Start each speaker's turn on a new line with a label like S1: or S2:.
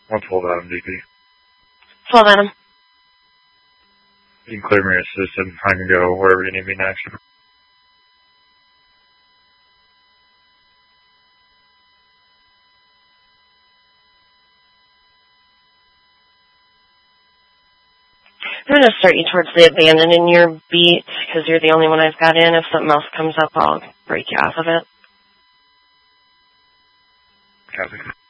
S1: What's hold Adam, DP?
S2: 12 Adam.
S1: You can clear me your system. I can go wherever you need me next.
S2: I'm going to start you towards the abandoned in your beat, because you're the only one I've got in. If something else comes up, I'll break you off of it.
S1: Copy.